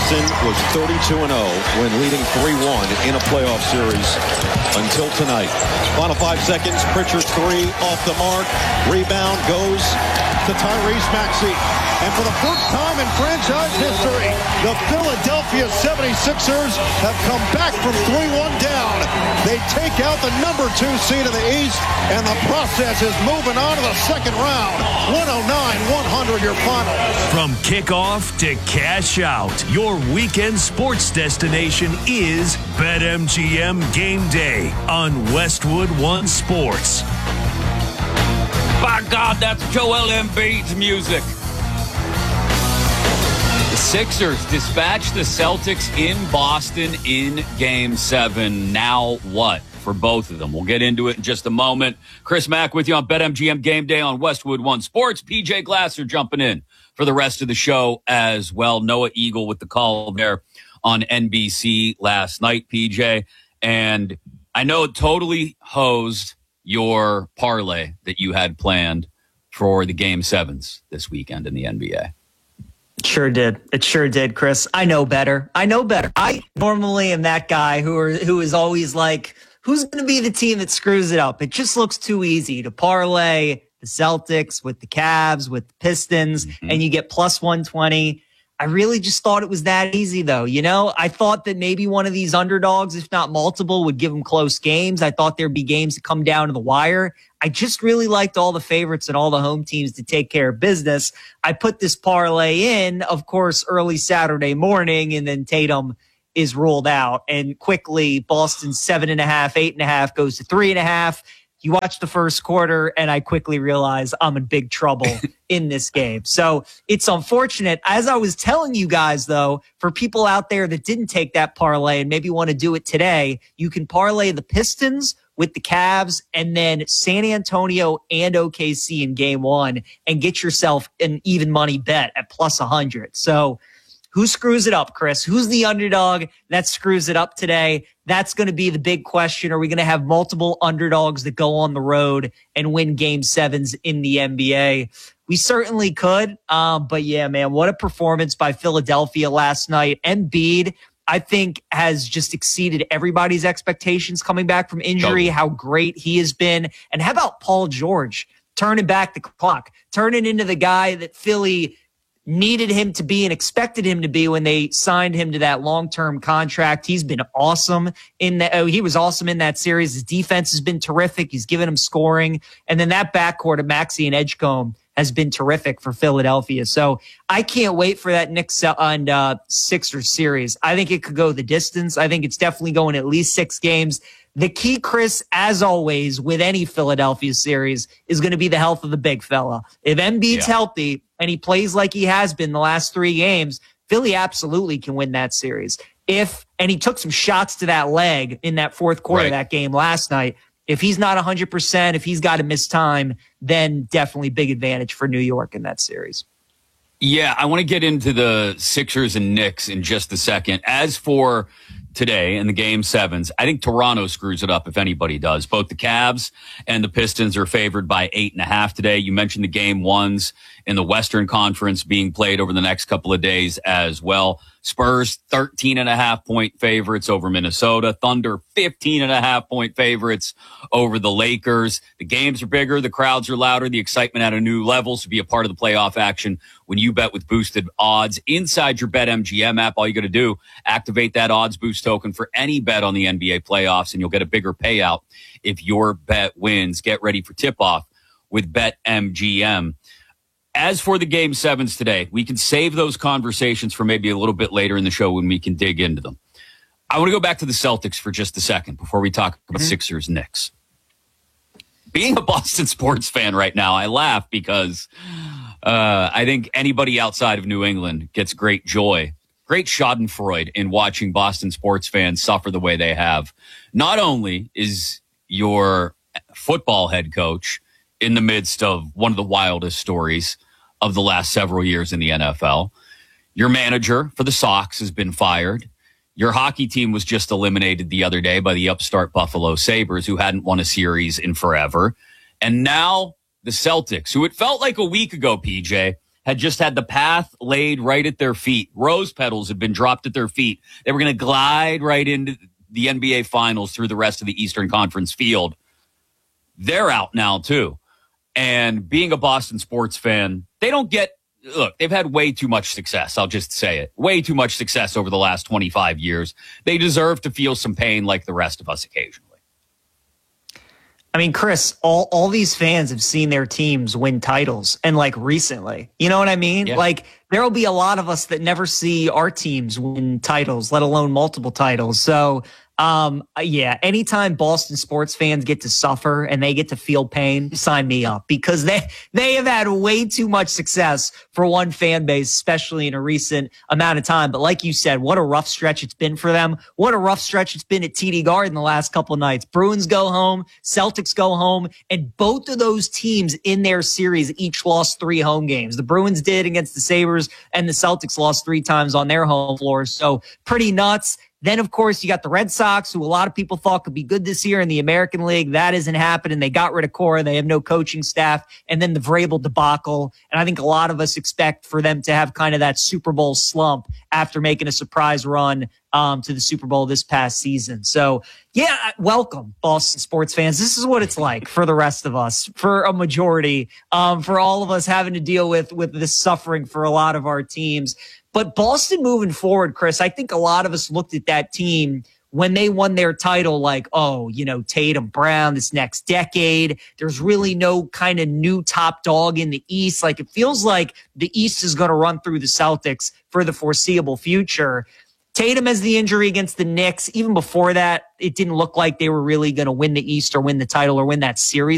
Boston was 32-0 when leading 3-1 in a playoff series until tonight. Final 5 seconds. Pritchard three off the mark. Rebound goes to Tyrese Maxey. And for the first time in franchise history, the Philadelphia 76ers have come back from 3-1 down. They take out the number 2 seed in the East, and the process is moving on to the second round. 109-100 your final. From kickoff to cash out, your weekend sports destination is BetMGM Game Day on Westwood One Sports. By God, that's Joel Embiid's music. The Sixers dispatched the Celtics in Boston in Game 7. Now what for both of them? We'll get into it in just a moment. Chris Mack with you on BetMGM Game Day on Westwood One Sports. PJ Glasser jumping in for the rest of the show as well. Noah Eagle with the call there on NBC last night, PJ. And I know it totally hosed your parlay that you had planned for the Game 7s this weekend in the NBA. Sure did. It sure did, Chris. I know better. I normally am that guy who is always like, who's going to be the team that screws it up? It just looks too easy to parlay the Celtics with the Cavs, with the Pistons, and you get plus 120. I really just thought it was that easy, though. You know, I thought that maybe one of these underdogs, if not multiple, would give them close games. I thought there'd be games that come down to the wire. I just really liked all the favorites and all the home teams to take care of business. I put this parlay in, of course, early Saturday morning, and then Tatum is ruled out. And quickly, Boston's 7.5, 8.5 goes to 3.5. You watch the first quarter, and I quickly realize I'm in big trouble in this game. So it's unfortunate. As I was telling you guys, though, for people out there that didn't take that parlay and maybe want to do it today, you can parlay the Pistons with the Cavs and then San Antonio and OKC in Game 1 and get yourself an even money bet at plus 100. So who screws it up, Chris? Who's the underdog that screws it up today? That's going to be the big question. Are we going to have multiple underdogs that go on the road and win Game 7s in the NBA? We certainly could. But yeah, man, what a performance by Philadelphia last night. Embiid, I think, has just exceeded everybody's expectations coming back from injury, how great he has been. And how about Paul George turning back the clock, turning into the guy that Philly needed him to be and expected him to be when they signed him to that long-term contract. He's been awesome in that. He was awesome in that series. His defense has been terrific. He's given him scoring. And then that backcourt of Maxey and Edgecombe has been terrific for Philadelphia. So I can't wait for that Knicks and Sixers series. I think it could go the distance. I think it's definitely going at least 6 games. The key, Chris, as always, with any Philadelphia series is going to be the health of the big fella. If Embiid's healthy and he plays like he has been the last 3 games, Philly absolutely can win that series. And he took some shots to that leg in that fourth quarter of that game last night. If he's not 100%, if he's got to miss time, then definitely big advantage for New York in that series. Yeah, I want to get into the Sixers and Knicks in just a second. As for today in the Game 7s, I think Toronto screws it up if anybody does. Both the Cavs and the Pistons are favored by 8.5 today. You mentioned the Game 1s in the Western Conference being played over the next couple of days as well. Spurs, 13.5-point favorites over Minnesota. Thunder, 15.5-point favorites over the Lakers. The games are bigger. The crowds are louder. The excitement at a new level. So be a part of the playoff action when you bet with boosted odds inside your BetMGM app. All you got to do, activate that odds boost token for any bet on the NBA playoffs, and you'll get a bigger payout if your bet wins. Get ready for tip-off with BetMGM. As for the Game 7s today, we can save those conversations for maybe a little bit later in the show when we can dig into them. I want to go back to the Celtics for just a second before we talk about Sixers Knicks. Being a Boston sports fan right now, I laugh because I think anybody outside of New England gets great joy, great schadenfreude in watching Boston sports fans suffer the way they have. Not only is your football head coach in the midst of one of the wildest stories of the last several years in the NFL. Your manager for the Sox has been fired. Your hockey team was just eliminated the other day by the upstart Buffalo Sabres, who hadn't won a series in forever. And now the Celtics, who it felt like a week ago, PJ, had just had the path laid right at their feet. Rose petals had been dropped at their feet. They were going to glide right into the NBA Finals through the rest of the Eastern Conference field. They're out now, too. And being a Boston sports fan, they don't get, look, they've had way too much success. I'll just say it. Way too much success over the last 25 years. They deserve to feel some pain like the rest of us occasionally. I mean, Chris, all these fans have seen their teams win titles, and like recently, you know what I mean? Yeah. Like there'll be a lot of us that never see our teams win titles, let alone multiple titles. So, yeah, anytime Boston sports fans get to suffer and they get to feel pain, sign me up, because they have had way too much success for one fan base, especially in a recent amount of time. But like you said, what a rough stretch it's been for them. What a rough stretch it's been at TD Garden the last couple of nights. Bruins go home, Celtics go home, and both of those teams in their series each lost 3 home games. The Bruins did against the Sabres, and the Celtics lost 3 times on their home floor. So pretty nuts. Then, of course, you got the Red Sox, who a lot of people thought could be good this year in the American League. That isn't happening. They got rid of Cora. They have no coaching staff. And then the Vrabel debacle. And I think a lot of us expect for them to have kind of that Super Bowl slump after making a surprise run to the Super Bowl this past season. So, yeah, welcome, Boston sports fans. This is what it's like for the rest of us, for a majority, for all of us having to deal with this suffering for a lot of our teams. But Boston moving forward, Chris, I think a lot of us looked at that team when they won their title like, oh, you know, Tatum, Brown, this next decade. There's really no kind of new top dog in the East. Like, it feels like the East is going to run through the Celtics for the foreseeable future. Tatum has the injury against the Knicks. Even before that, it didn't look like they were really going to win the East or win the title or win that series